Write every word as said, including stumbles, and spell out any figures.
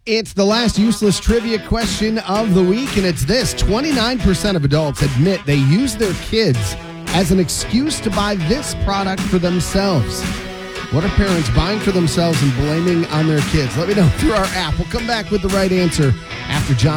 It's the last useless trivia question of the week, and it's this. twenty-nine percent of adults admit they use their kids as an excuse to buy this product for themselves. What are parents buying for themselves and blaming on their kids? Let me know through our app. We'll come back with the right answer after John.